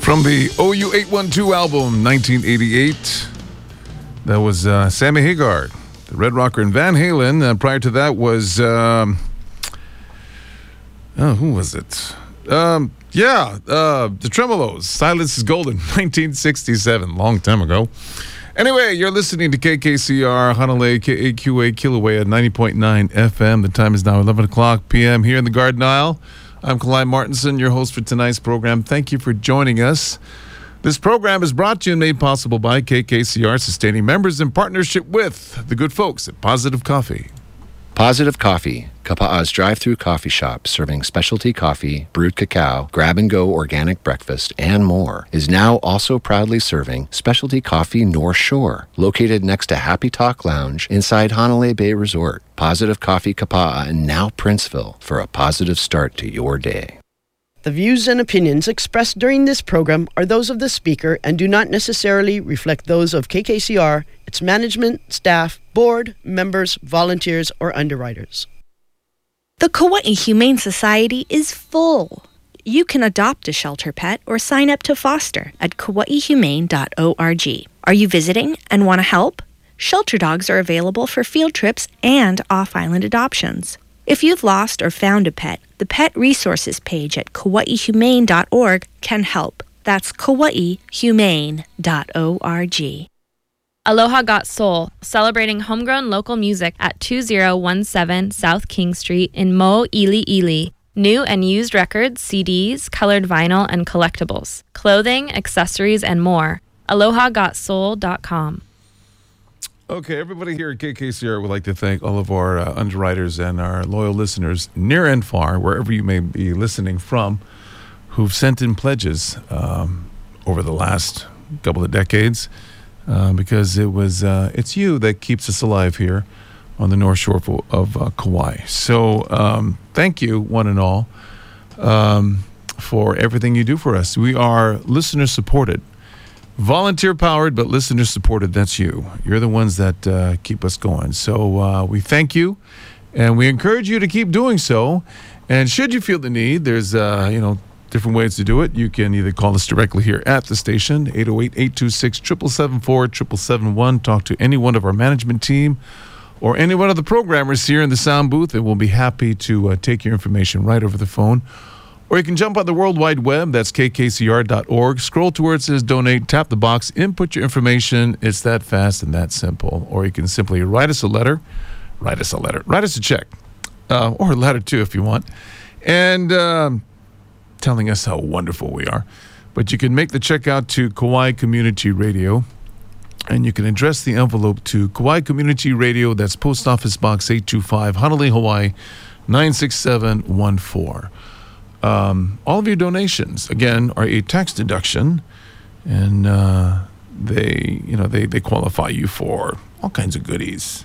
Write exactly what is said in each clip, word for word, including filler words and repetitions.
From the O U eight one two album, nineteen eighty-eight, that was uh, Sammy Hagar, the Red Rocker, and Van Halen. Uh, prior to that was, um, oh, who was it? Um, yeah, uh, the Tremolos, Silence is Golden, nineteen sixty-seven, long time ago. Anyway, you're listening to K K C R, Hanalei, K A Q A, Kilauea at ninety point nine F M. The time is now eleven o'clock p m here in the Garden Isle. I'm Kalai Martinson, your host for tonight's program. Thank you for joining us. This program is brought to you and made possible by K K C R, sustaining members in partnership with the good folks at Positive Coffee. Positive Coffee, Kapa'a's drive-through coffee shop serving specialty coffee, brewed cacao, grab-and-go organic breakfast, and more, is now also proudly serving specialty coffee North Shore, located next to Happy Talk Lounge inside Hanalei Bay Resort. Positive Coffee Kapa'a and now Princeville for a positive start to your day. The views and opinions expressed during this program are those of the speaker and do not necessarily reflect those of K K C R, its management, staff, board, members, volunteers, or underwriters. The Kauai Humane Society is full. You can adopt a shelter pet or sign up to foster at kauai humane dot org. Are you visiting and want to help? Shelter dogs are available for field trips and off-island adoptions. If you've lost or found a pet, the Pet Resources page at kauai humane dot org can help. That's kauai humane dot org. Aloha Got Soul, celebrating homegrown local music at two thousand seventeen South King Street in Mo'iliili. New and used records, C Ds, colored vinyl, and collectibles. Clothing, accessories, and more. aloha got soul dot com. Okay, everybody here at K K C R would like to thank all of our uh, underwriters and our loyal listeners, near and far, wherever you may be listening from, who've sent in pledges um, over the last couple of decades, uh, because it was uh, it's you that keeps us alive here on the North Shore of uh, Kauai. So um, thank you, one and all, um, for everything you do for us. We are listener-supported. Volunteer-powered, but listener-supported, that's you. You're the ones that uh, keep us going. So uh, we thank you, and we encourage you to keep doing so. And should you feel the need, there's, uh, you know, different ways to do it. You can either call us directly here at the station, eight oh eight, eight two six, seven seven seven four, seven seven seven one. Talk to any one of our management team or any one of the programmers here in the sound booth, and we'll be happy to uh, take your information right over the phone. Or you can jump on the World Wide Web, that's K K C R dot org. Scroll to where it says donate, tap the box, input your information. It's that fast and that simple. Or you can simply write us a letter, write us a letter, write us a check, uh, or a letter too if you want, and um, telling us how wonderful we are. But you can make the check out to Kauai Community Radio, and you can address the envelope to Kauai Community Radio, that's Post Office Box eight two five, Hanalei, Hawaii, nine six seven one four. Um, all of your donations, again, are a tax deduction, and uh, they, you know, they, they qualify you for all kinds of goodies.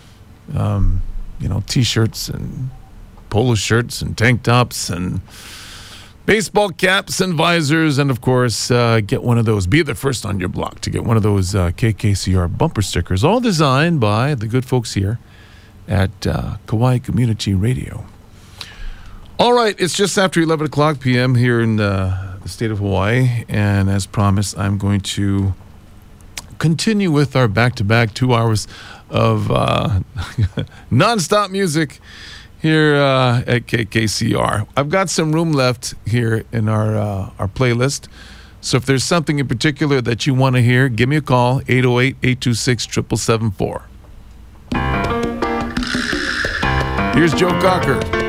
Um, you know, T-shirts and polo shirts and tank tops and baseball caps and visors, and of course, uh, get one of those. Be the first on your block to get one of those uh, K K C R bumper stickers, all designed by the good folks here at uh, Kauai Community Radio. All right, it's just after eleven o'clock p m here in uh, the state of Hawaii, and as promised, I'm going to continue with our back-to-back two hours of uh, non-stop music here uh, at K K C R. I've got some room left here in our uh, our playlist, so if there's something in particular that you want to hear, give me a call, eight oh eight, eight two six, seven seven seven four. Here's Joe Cocker.